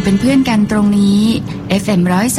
อยู่เป็นเพื่อนกันตรงนี้ FM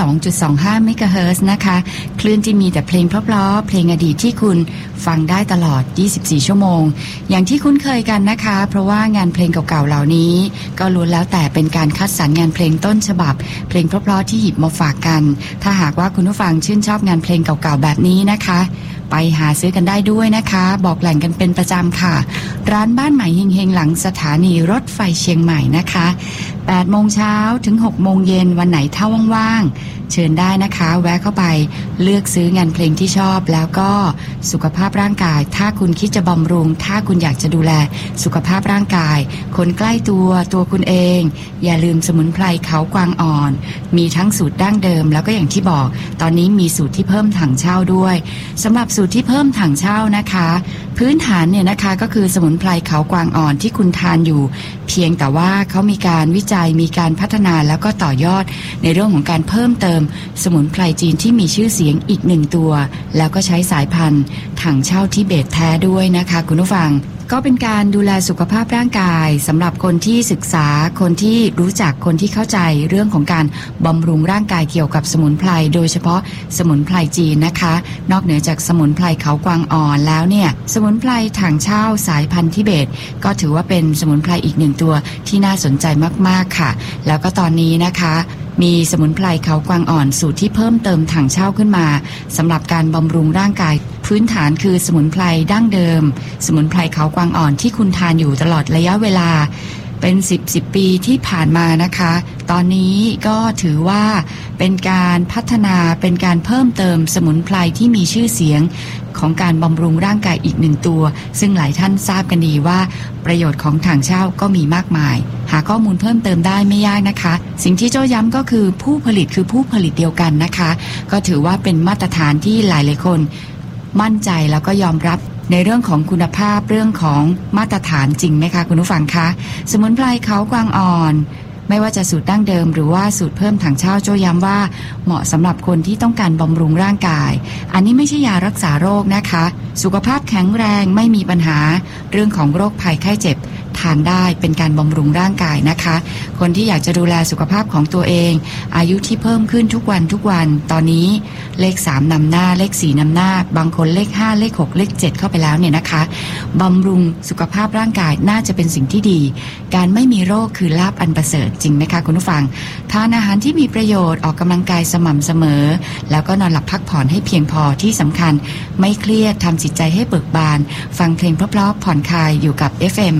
102.25 MHz นะคะคลื่นที่มีแต่เพลงเพราะๆเพลงอดีตที่คุณฟังได้ตลอด24ชั่วโมงอย่างที่คุ้นเคยกันนะคะเพราะว่างานเพลงเก่าๆเหล่านี้ก็ล้วนแล้วแต่เป็นการคัดสรรงานเพลงต้นฉบับเพลงเพราะๆที่หยิบมาฝากกันถ้าหากว่าคุณผู้ฟังชื่นชอบงานเพลงเก่าๆแบบนี้นะคะไปหาซื้อกันได้ด้วยนะคะบอกแหล่งกันเป็นประจำค่ะร้านบ้านใหม่เฮงๆหลังสถานีรถไฟเชียงใหม่นะคะ8 โมงเช้าถึง 6 โมงเย็นวันไหนถ้าว่างๆเชิญได้นะคะแวะเข้าไปเลือกซื้องานเพลงที่ชอบแล้วก็สุขภาพร่างกายถ้าคุณคิดจะบำรุงถ้าคุณอยากจะดูแลสุขภาพร่างกายคนใกล้ตัวคุณเองอย่าลืมสมุนไพรเขากวางอ่อนมีทั้งสูตรดั้งเดิมแล้วก็อย่างที่บอกตอนนี้มีสูตรที่เพิ่มถังเช่าด้วยสำหรับสูตรที่เพิ่มถังเช่านะคะพื้นฐานเนี่ยนะคะก็คือสมุนไพรเขากวางอ่อนที่คุณทานอยู่เพียงแต่ว่าเขามีการวิจัยมีการพัฒนาแล้วก็ต่อยอดในเรื่องของการเพิ่มเติมสมุนไพรจีนที่มีชื่อเสียงอีก1ตัวแล้วก็ใช้สายพันธุ์ถังเช่าทิเบตแท้ด้วยนะคะคุณผู้ฟังก็เป็นการดูแลสุขภาพร่างกายสำหรับคนที่ศึกษาคนที่รู้จักคนที่เข้าใจเรื่องของการบำรุงร่างกายเกี่ยวกับสมุนไพรโดยเฉพาะสมุนไพรจีนนะคะนอกเหนือจากสมุนไพรเขากวางอ่อนแล้วเนี่ยสมุนไพรถังเช่าสายพันธุ์ทิเบตก็ถือว่าเป็นสมุนไพรอีก1ตัวที่น่าสนใจมากๆค่ะแล้วก็ตอนนี้นะคะมีสมุนไพรเขากวางอ่อนสูตรที่เพิ่มเติมถังเช่าขึ้นมาสำหรับการบำรุงร่างกายพื้นฐานคือสมุนไพรดั้งเดิมสมุนไพรเขากวางอ่อนที่คุณทานอยู่ตลอดระยะเวลาเป็น10 ปีที่ผ่านมานะคะตอนนี้ก็ถือว่าเป็นการพัฒนาเป็นการเพิ่มเติมสมุนไพรที่มีชื่อเสียงของการบำรุงร่างกายอีก1ตัวซึ่งหลายท่านทราบกันดีว่าประโยชน์ของถังเช่าก็มีมากมายหาข้อมูลเพิ่มเติมได้ไม่ยากนะคะสิ่งที่โจ้ย้ำก็คือผู้ผลิตคือผู้ผลิตเดียวกันนะคะก็ถือว่าเป็นมาตรฐานที่หลายๆคนมั่นใจแล้วก็ยอมรับในเรื่องของคุณภาพเรื่องของมาตรฐานจริงไหมคะคุณผู้ฟังคะสมุนไพรเขากวางอ่อนไม่ว่าจะสูตรดั้งเดิมหรือว่าสูตรเพิ่มถังเช่าโจ้ย้ำว่าเหมาะสำหรับคนที่ต้องการบำรุงร่างกายอันนี้ไม่ใช่ยารักษาโรคนะคะสุขภาพแข็งแรงไม่มีปัญหาเรื่องของโรคภัยไข้เจ็บทานได้เป็นการบำรุงร่างกายนะคะคนที่อยากจะดูแลสุขภาพของตัวเองอายุที่เพิ่มขึ้นทุกวันตอนนี้เลข3นำหน้าเลข4นำหน้าบางคนเลข5เลข6เลข7เข้าไปแล้วเนี่ยนะคะบำรุงสุขภาพร่างกายน่าจะเป็นสิ่งที่ดีการไม่มีโรคคือลาภอันประเสริฐจริงไหมคะคุณผู้ฟังทานอาหารที่มีประโยชน์ออกกำลังกายสม่ำเสมอแล้วก็นอนหลับพักผ่อนให้เพียงพอที่สำคัญไม่เครียดทำจิตใจให้เบิกบานฟังเพลงเพราะๆผ่อนคลายอยู่กับ FM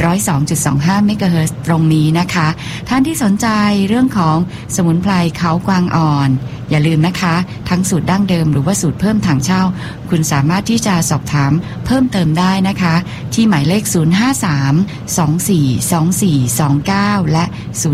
102.25 MHz ตรงนี้นะคะท่านที่สนใจเรื่องของสมุนไพรเขากวางอ่อนอย่าลืมนะคะทั้งสูตรดั้งเดิมหรือว่าสูตรเพิ่มถังเช่าคุณสามารถที่จะสอบถามเพิ่มเติมได้นะคะที่หมายเลข053-242429และ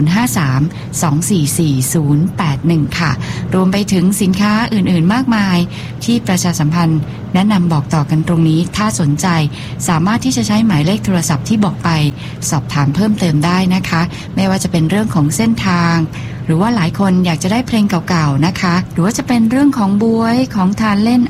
053-244-081ค่ะรวมไปถึงสินค้าอื่นๆมากมายที่ประชาสัมพันธ์แนะนำบอกต่อกันตรงนี้ถ้าสนใจสามารถที่จะใช้หมายเลขโทรศัพท์ที่บอกไปสอบถามเพิ่มเติมได้นะคะไม่ว่าจะเป็นเรื่องของเส้นทางหรือว่าหลายคนอยากจะได้เพลงเก่าๆนะคะหรือว่าจะเป็นเรื่องของบ๊วยของทานเล่น